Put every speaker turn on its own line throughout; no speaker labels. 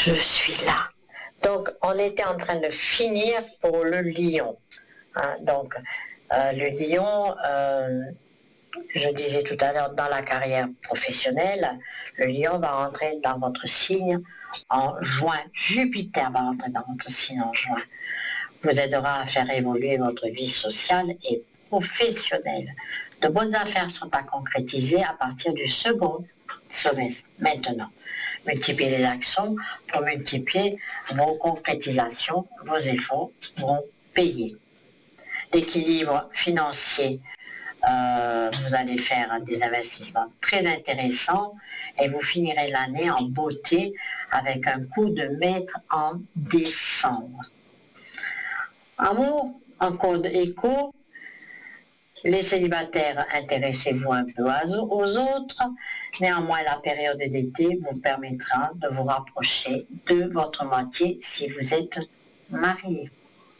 je suis là. Donc, on était en train de finir pour le lion. Hein, donc, le lion, je disais tout à l'heure, dans la carrière professionnelle, le lion va rentrer dans votre signe en juin. Jupiter va rentrer dans votre signe en juin. Vous aidera à faire évoluer votre vie sociale et professionnelle. De bonnes affaires sont à concrétiser à partir du second semestre, maintenant. Multipliez les actions pour multiplier vos concrétisations, vos efforts vont payer. L'équilibre financier, vous allez faire des investissements très intéressants et vous finirez l'année en beauté avec un coup de maître en décembre. Amour, en code écho, les célibataires, intéressez-vous un peu aux autres. Néanmoins, la période d'été vous permettra de vous rapprocher de votre moitié si vous êtes marié.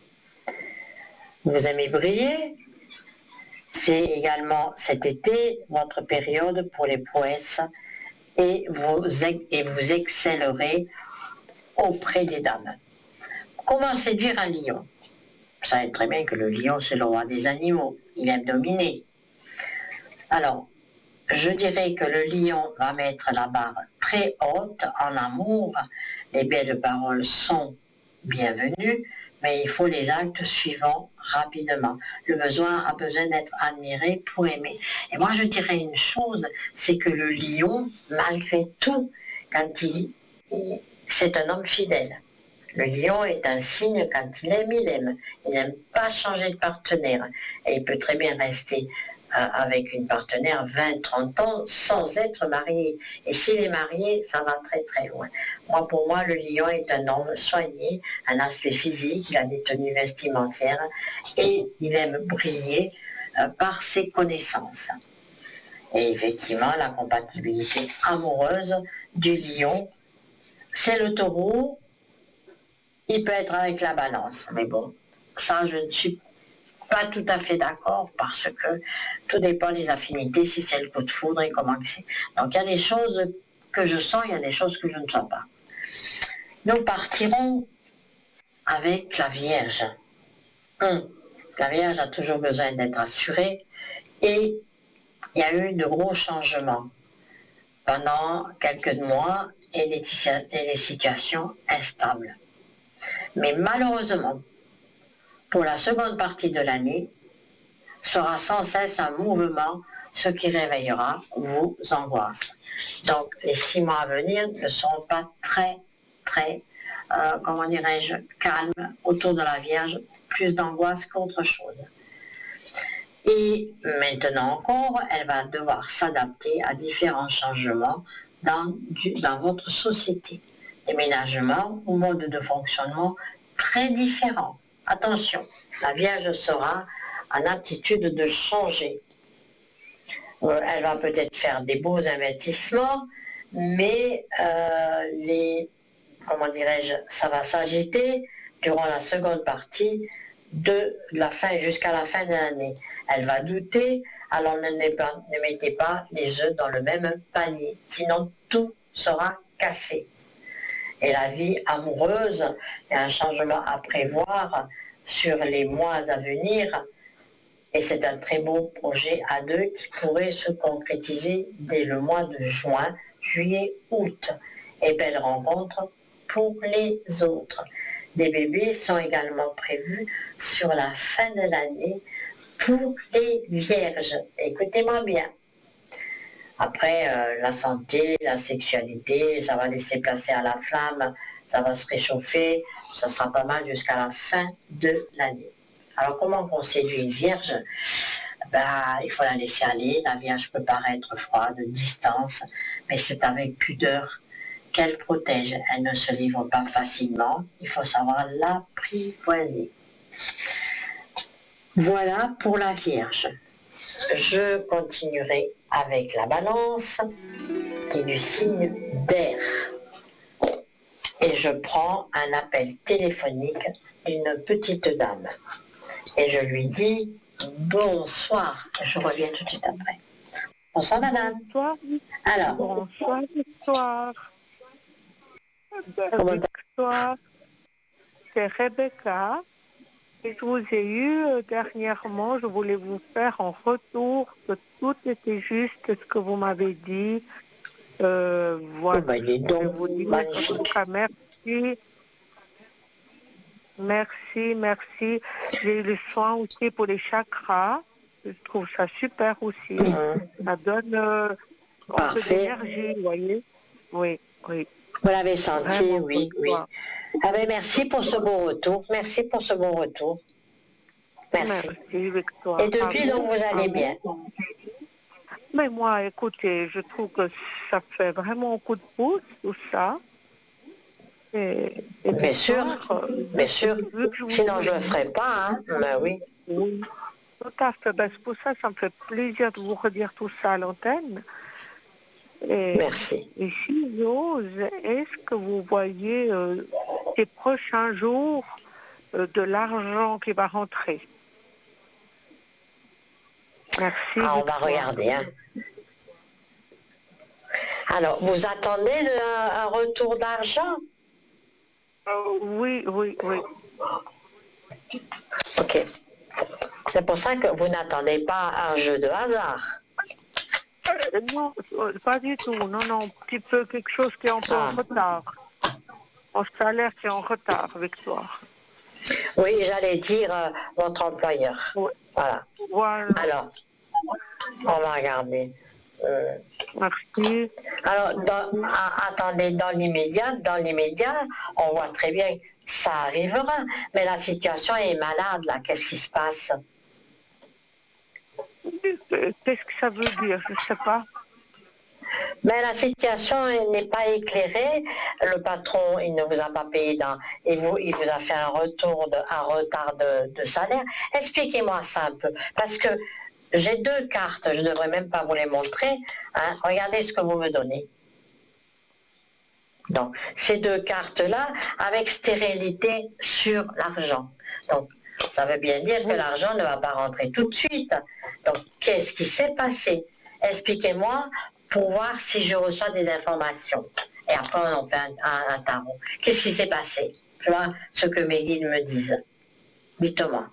Vous aimez briller? C'est également cet été votre période pour les prouesses et vous excellerez auprès des dames. Comment séduire un lion? Vous savez très bien que le lion, c'est le roi des animaux. Il aime dominer. Alors, je dirais que le lion va mettre la barre très haute en amour. Les belles paroles sont bienvenues, mais il faut les actes suivants rapidement. Le besoin a besoin d'être admiré pour aimer. Et moi, je dirais une chose, c'est que le lion, malgré tout, c'est un homme fidèle. Le lion est un signe, quand il aime, il aime. Il n'aime pas changer de partenaire. Et il peut très bien rester avec une partenaire 20-30 ans sans être marié. Et s'il est marié, ça va très très loin. Pour moi, le lion est un homme soigné, un aspect physique, il a des tenues vestimentaires et il aime briller par ses connaissances. Et effectivement, la compatibilité amoureuse du lion, c'est le taureau. Il peut être avec la balance, mais bon, ça je ne suis pas tout à fait d'accord parce que tout dépend des affinités, si c'est le coup de foudre et comment c'est. Donc il y a des choses que je sens, il y a des choses que je ne sens pas. Nous partirons avec la Vierge. La Vierge a toujours besoin d'être assurée et il y a eu de gros changements pendant quelques mois et les situations instables. Mais malheureusement, pour la seconde partie de l'année, sera sans cesse un mouvement, ce qui réveillera vos angoisses. Donc, les 6 mois à venir ne seront pas très, calmes autour de la Vierge, plus d'angoisse qu'autre chose. Et maintenant encore, elle va devoir s'adapter à différents changements dans votre société. Déménagement ou mode de fonctionnement très différents. Attention, la Vierge sera en aptitude de changer. Elle va peut-être faire des beaux investissements, mais ça va s'agiter durant la seconde partie de la fin jusqu'à la fin de l'année. Elle va douter, alors ne mettez pas les œufs dans le même panier, sinon tout sera cassé. Et la vie amoureuse, il y a un changement à prévoir sur les mois à venir, et c'est un très beau projet à deux qui pourrait se concrétiser dès le mois de juin, juillet, août. Et belles rencontres pour les autres. Des bébés sont également prévus sur la fin de l'année pour les vierges. Écoutez-moi bien. Après, la santé, la sexualité, ça va laisser placer à la flamme, ça va se réchauffer, ça sera pas mal jusqu'à la fin de l'année. Alors comment on séduit une vierge? Il faut la laisser aller. La vierge peut paraître froide, distance, mais c'est avec pudeur qu'elle protège. Elle ne se livre pas facilement. Il faut savoir l'apprivoiser. Voilà pour la Vierge. Je continuerai avec la Balance, qui est du signe d'air. Et je prends un appel téléphonique d'une petite dame. Et je lui dis bonsoir. Je reviens tout de suite après. Bonsoir madame.
Bonsoir.
Alors.
Bonsoir. Victoire, c'est Rebecca. Et je vous ai eu dernièrement, je voulais vous faire en retour que tout était juste ce que vous m'avez dit.
Oh,
Voilà,
ben, dis
je
donc,
vous dis en tout
magnifique.
cas merci. Merci, merci. J'ai eu le soin aussi pour les chakras. Je trouve ça super aussi.
Mhm.
Ça donne un peu
Parfait.
d'énergie, vous voyez. Oui, oui,
Vous l'avez senti,
vraiment pour
oui, oui.
toi.
Ah ben, merci pour ce beau retour. Merci pour ce beau retour. Merci.
Merci,
Et
Victoire. À
depuis, donc,
vous,
vous
à
allez bien.
vous. Mais moi, écoutez, je trouve que ça fait vraiment un coup de pouce, tout ça. Et
Bien sûr,
Victoire,
bien sûr.
vu que je vous
Sinon, je ne le
ai...
ferai pas, hein. Ben oui.
Oui, tout à fait. Ben, c'est pour ça, ça me fait plaisir de vous redire tout ça à l'antenne. Et,
Merci.
et si j'ose, est-ce que vous voyez ces prochains jours de l'argent qui va rentrer? Merci,
Ah, on va
Victoire.
regarder, hein. Alors, vous attendez un retour d'argent?
Oui, oui, oui.
Ok. C'est pour ça que vous n'attendez pas un jeu de hasard.
Non, pas du tout. Non, non, un petit peu quelque chose qui est un peu en
Ah,
retard. Un salaire qui est en retard, Victoire.
oui, j'allais dire votre employeur.
Oui.
Voilà.
Voilà.
Alors, on va regarder. Euh,
Merci.
alors, attendez, dans l'immédiat, on voit très bien que ça arrivera, mais la situation est malade, là. Qu'est-ce qui se passe?
Qu'est-ce que ça veut dire? Je ne sais pas.
Mais la situation n'est pas éclairée. Le patron, il ne vous a pas payé il vous a fait un retard de salaire. Expliquez-moi ça un peu. Parce que j'ai deux cartes, je ne devrais même pas vous les montrer. Hein. Regardez ce que vous me donnez. Donc, ces deux cartes-là, avec stérilité sur l'argent. Donc, ça veut bien dire que
Oui.
l'argent ne va pas rentrer tout de suite. Donc, qu'est-ce qui s'est passé? Expliquez-moi pour voir si je reçois des informations. Et après, on en fait un tarot. Qu'est-ce qui s'est passé? Je vois ce que mes guides me disent. Dites-moi.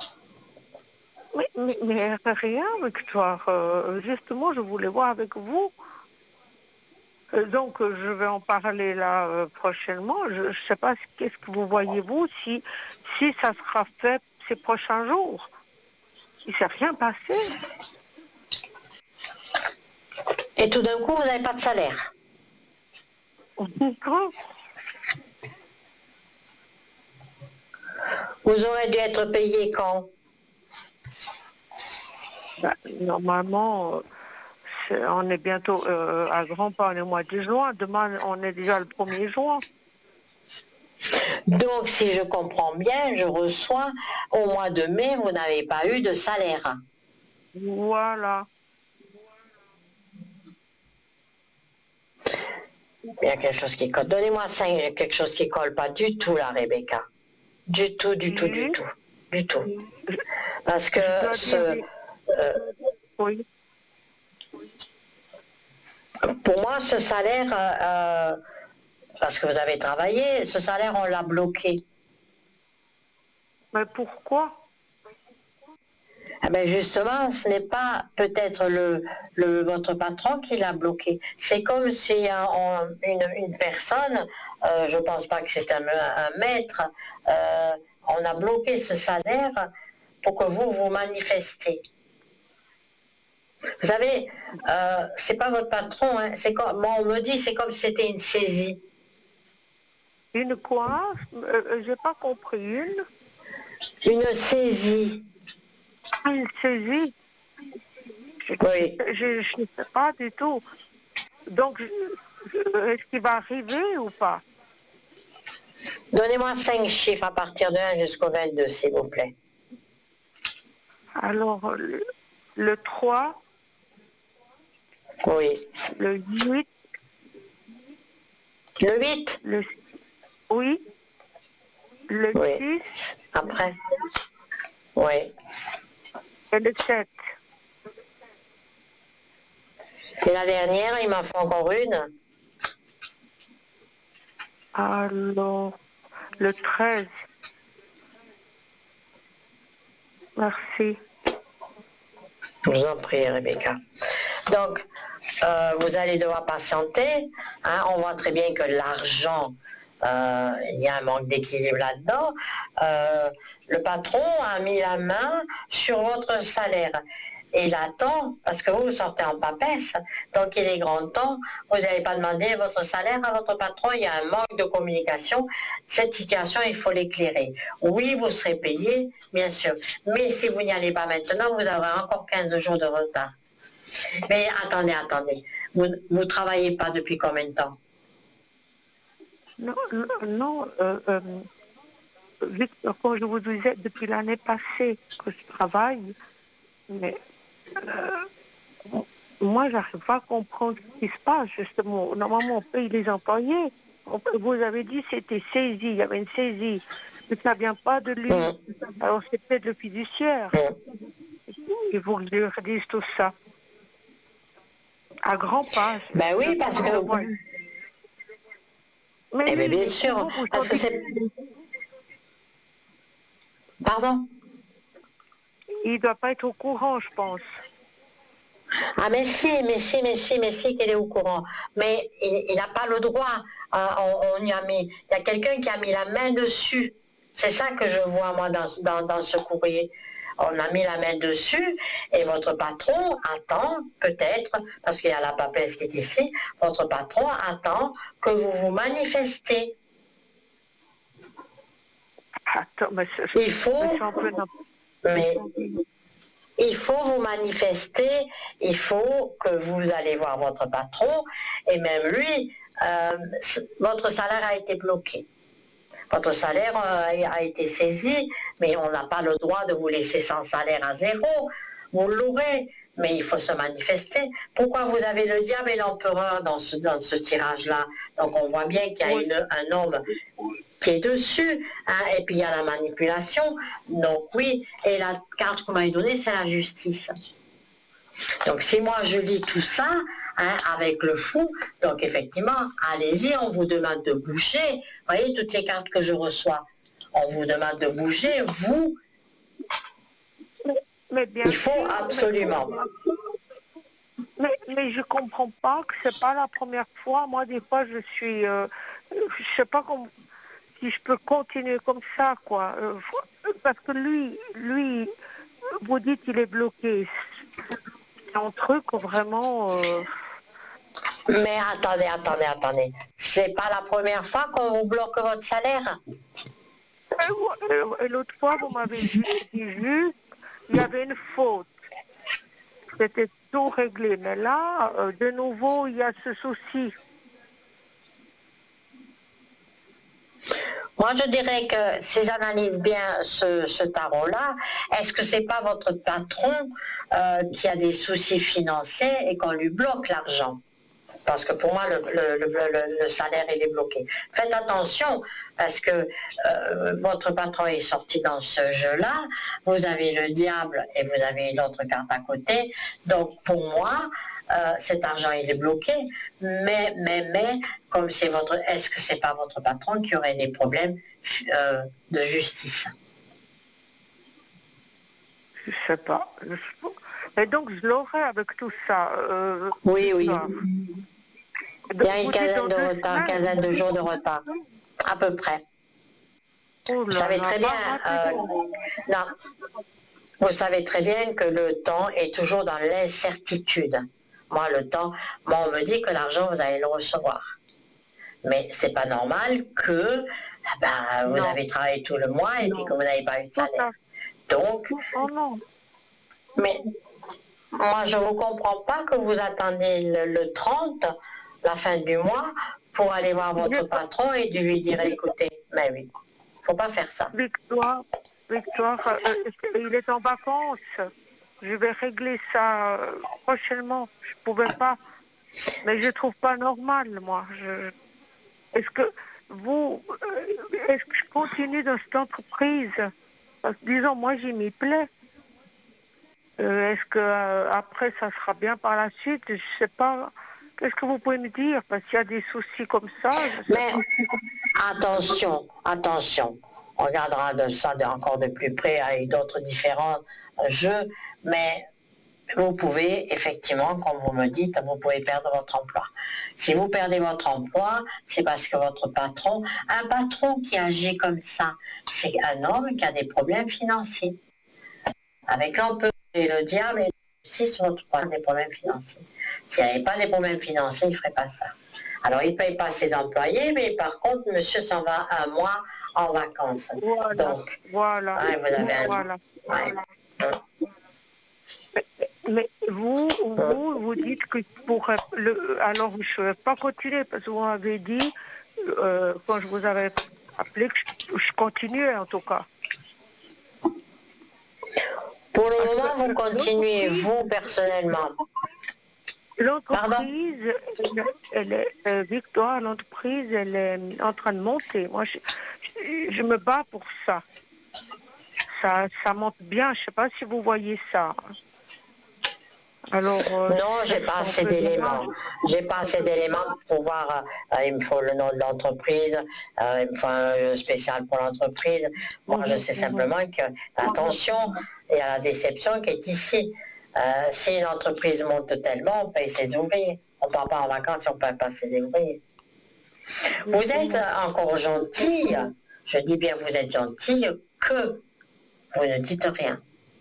Mais rien, Victoire. Justement, je voulais voir avec vous. Donc, je vais en parler là prochainement. Je ne sais pas qu'est-ce que vous voyez, vous, si ça sera fait ces prochains jours. Il ne s'est rien passé.
Et tout d'un coup, vous n'avez pas de salaire. Vous aurez dû être payé quand?
Ben, normalement, on est bientôt à grands pas, on est au mois de juin. Demain, on est déjà le 1er juin.
Donc, si je comprends bien, je reçois au mois de mai, vous n'avez pas eu de salaire.
Voilà.
Il y a quelque chose qui colle. Donnez-moi quelque chose qui colle pas du tout là, Rebecca. Du tout, du tout, du
Oui.
tout. Du tout.
Je,
Parce que
je dois dire des... Oui.
pour moi, ce salaire, parce que vous avez travaillé, ce salaire, on l'a bloqué.
Mais pourquoi?
Eh ben justement, ce n'est pas peut-être votre patron qui l'a bloqué. C'est comme si une personne, je ne pense pas que c'est un maître, on a bloqué ce salaire pour que vous manifestez. Vous savez, c'est pas votre patron, hein, c'est comme, moi on me dit, c'est comme si c'était une saisie.
Une quoi? J'ai pas compris.
Une saisie,
Une saisie?
oui.
Je ne sais pas du tout. Donc, est-ce qu'il va arriver ou pas?
Donnez-moi 5 chiffres à partir de 1 jusqu'au 22, s'il vous plaît.
Alors, le 3,
Oui.
le 8,
Le 8.
le... Oui, le
Oui.
6
Après. Oui.
et le 7.
Et la dernière, il m'en faut encore une.
Alors, le 13. Merci.
Je vous en prie, Rebecca. Donc, vous allez devoir patienter. Hein. On voit très bien que l'argent, il y a un manque d'équilibre là-dedans. Le patron a mis la main sur votre salaire. Et il attend, parce que vous sortez en papesse, donc il est grand temps, vous n'avez pas demandé votre salaire à votre patron, il y a un manque de communication. Cette situation, il faut l'éclairer. Oui, vous serez payé, bien sûr, mais si vous n'y allez pas maintenant, vous aurez encore 15 jours de retard. Mais attendez, vous ne travaillez pas depuis combien de temps?
Non, non, Victor, quand je vous disais, depuis l'année passée que je travaille, mais moi, j'arrive pas à comprendre ce qui se passe, justement. Normalement, on paye les employés. Vous avez dit que c'était saisi, il y avait une saisie, mais ça vient pas de lui.
Hum,
Alors, c'est peut-être le fiduciaire.
hum.
Il faut que je leur dise tout ça. À grands pas,
Ben oui, parce
je le
que,
vois. Mais
eh bien,
lui, il
bien
est
sûr,
courant, vous
parce que
sentez
c'est, pardon?
qu'il ne doit pas être au courant, je pense.
Ah mais si qu'il est au courant. Mais il n'a pas le droit. On y a mis, il y a quelqu'un qui a mis la main dessus. C'est ça que je vois moi dans ce courrier. On a mis la main dessus et votre patron attend peut-être, parce qu'il y a la papesse qui est ici, votre patron attend que vous vous manifestez.
Attends,
Il
mais
faut,
c'est un peu
mais il faut vous manifester, il faut que vous allez voir votre patron, et même lui, votre salaire a été bloqué. Votre salaire a été saisi, mais on n'a pas le droit de vous laisser sans salaire à zéro. Vous l'aurez, mais il faut se manifester. Pourquoi vous avez le diable et l'empereur dans ce tirage-là? Donc on voit bien qu'il y a un homme qui est dessus, hein, et puis il y a la manipulation. Donc oui, et la carte qu'on m'avait donnée, c'est la justice. Donc si moi je lis tout ça, hein, avec le fou, donc effectivement, allez-y, on vous demande de bouger. Vous voyez toutes les cartes que je reçois. On vous demande de bouger, vous,
Mais bien
il faut
sûr,
absolument.
mais je comprends pas que c'est pas la première fois. Moi, des fois, je sais pas si je peux continuer comme ça, quoi. Parce que lui, vous dites qu'il est bloqué. C'est un truc vraiment.
Mais attendez. C'est pas la première fois qu'on vous bloque votre salaire.
Et l'autre fois, vous m'avez dit juste, il y avait une faute. C'était tout réglé. Mais là, de nouveau, il y a ce souci.
Moi, je dirais que si j'analyse bien ce tarot-là, est-ce que c'est pas votre patron qui a des soucis financiers et qu'on lui bloque l'argent? Parce que pour moi, le salaire, il est bloqué. Faites attention, parce que votre patron est sorti dans ce jeu-là, vous avez le diable et vous avez l'autre carte à côté. Donc pour moi, cet argent, il est bloqué. Mais, comme c'est votre... Est-ce que c'est pas votre patron qui aurait des problèmes de justice?
Je sais pas. Et donc, je l'aurai avec tout ça.
Oui, oui. Il y
Donc,
a une
vous dites
quinzaine
dans
de
2
retard,
semaines.
quinzaine de jours de retard, à peu près.
Oh
Vous
là
savez
là,
très bien,
pas rapidement.
non, vous savez très bien que le temps est toujours dans l'incertitude. Moi, le temps, moi, on me dit que l'argent, vous allez le recevoir. Mais c'est pas normal que vous
Non,
avez travaillé tout le mois et puis que vous n'avez pas eu de
tout
salaire.
à
Donc,
Oh non.
mais moi, je ne vous comprends pas que vous attendez le 30, la fin du mois, pour aller voir votre
J'ai-
patron et de lui dire, écoutez, mais oui, faut pas faire ça.
Victoire, il est en vacances. Je vais régler ça prochainement. Je pouvais pas. Mais je trouve pas normal, moi. Est-ce que est-ce que je continue dans cette entreprise? Parce que, disons, moi, j'y m'y plais. Est-ce que après, ça sera bien par la suite? Je sais pas. Qu'est-ce que vous pouvez me dire? Parce qu'il y a des soucis comme ça, je sais
Mais
pas.
attention, attention. On regardera de ça encore de plus près avec d'autres différents jeux, mais vous pouvez effectivement, comme vous me dites, vous pouvez perdre votre emploi. Si vous perdez votre emploi, c'est parce que votre patron, un patron qui agit comme ça, c'est un homme qui a des problèmes financiers. Avec l'emploi et le diable, et si votre patron a des problèmes financiers. S'il n'y avait pas des problèmes financiers, il ne ferait pas ça. Alors, il ne paye pas ses employés, mais par contre, monsieur s'en va un mois en vacances.
Voilà,
Donc,
voilà,
ouais, vous avez un...
voilà.
Ouais.
Mais vous dites que pour alors je ne vais pas continuer parce que vous m'avez dit, quand je vous avais appelé, que je continuais en tout cas.
Pour le
Parce que
moment, vous continuez, vous, personnellement. Pardon?
l'entreprise, elle est, Victoire, l'entreprise, elle est en train de monter. Moi, je me bats pour ça. Ça monte bien. Je ne sais pas si vous voyez ça. Alors,
Non, j'ai
c'est
pas
un
assez
peu dommage.
d'éléments. J'ai pas assez d'éléments pour pouvoir. Il me faut le nom de l'entreprise, il me faut un spécial pour l'entreprise. Moi, je
Mhm,
sais
mhm.
simplement que, attention, il y a la déception qui est ici. Si une entreprise monte tellement, on paye ses ouvriers. On ne part pas en vacances si on ne paye pas ses ouvriers. Vous êtes
Justement.
encore gentille, je dis bien vous êtes gentille, que vous ne dites rien.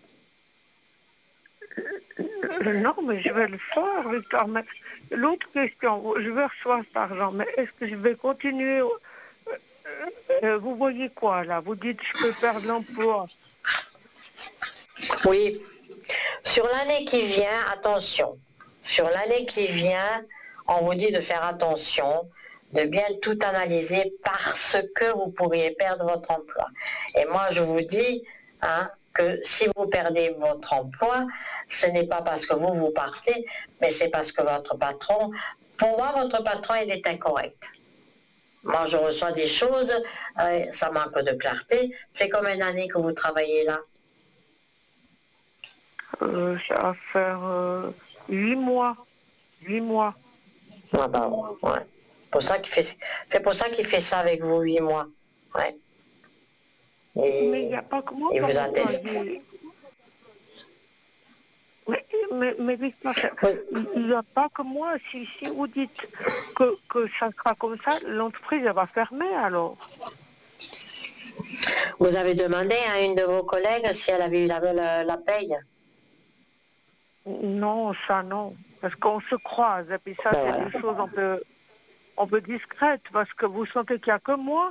Non, mais je vais le faire, Victor. Mais l'autre question, je vais recevoir cet argent, mais est-ce que je vais continuer vous voyez quoi là? Vous dites je peux perdre l'emploi.
Oui, sur l'année qui vient, attention. Sur l'année qui vient, on vous dit de faire attention, de bien tout analyser parce que vous pourriez perdre votre emploi. Et moi, je vous dis que si vous perdez votre emploi, ce n'est pas parce que vous partez, mais c'est parce que votre patron, pour moi, votre patron, il est incorrect. Moi, je reçois des choses, ça manque de clarté. C'est combien d'années que vous travaillez là?
Ça va faire 8 mois. 8 mois.
Ah bah ouais. C'est pour ça qu'il fait ça avec vous 8 mois. Ouais.
Mais il
Et
n'y a pas que moi
il
comme
vous atteste.
employé. Mais Victor,
Oui.
il n'y a pas que moi. Si vous dites que ça sera comme ça, l'entreprise elle va fermer alors.
Vous avez demandé à une de vos collègues si elle avait eu la paye.
Non, ça non. Parce qu'on se croise. Et puis ça,
Ben
c'est
voilà.
des choses un peu discrètes. Parce que vous sentez qu'il n'y a que moi.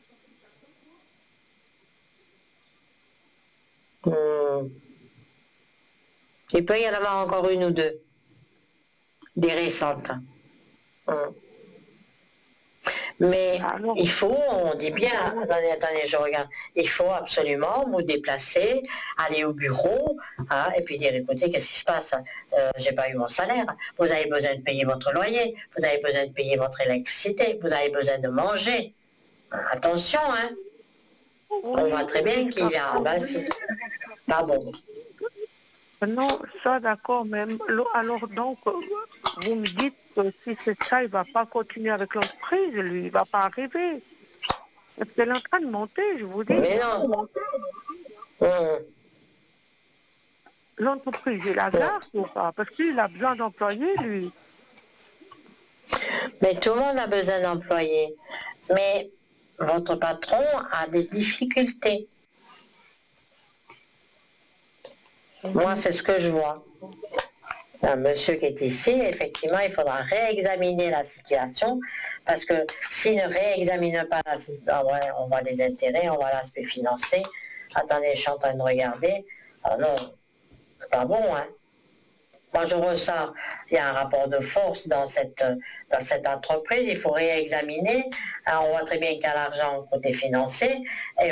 Hmm. Il peut y en avoir encore une ou deux, des récentes. Hmm. Mais
Alors,
il faut, on dit bien, attendez, je regarde, il faut absolument vous déplacer, aller au bureau, et puis dire, écoutez, qu'est-ce qui se passe? J'ai pas eu mon salaire, vous avez besoin de payer votre loyer, vous avez besoin de payer votre électricité, vous avez besoin de manger. Attention, hein, on voit
oui,
très
oui,
bien qu'il y a,
d'accord.
c'est pas bon.
Non, ça d'accord, mais alors donc, vous me dites que si c'est ça, il ne va pas continuer avec l'entreprise, lui, il ne va pas arriver. Parce qu'elle est en train de monter, je vous dis.
Mais non. Hmm.
L'entreprise, il la
Non.
garde ou pas? Parce qu'il a besoin d'employés, lui.
Mais tout le monde a besoin d'employés. Mais votre patron a des difficultés. Moi,
Mhm.
c'est ce que je vois. Un monsieur qui est ici, effectivement, il faudra réexaminer la situation, parce que s'il ne réexamine pas la situation, on voit les intérêts, on voit l'aspect financier. Attendez, je suis en train de regarder. Ah non, c'est pas bon, hein. Moi, je ressens, il y a un rapport de force dans cette entreprise, il faut réexaminer. On voit très bien qu'il y a l'argent côté financier, et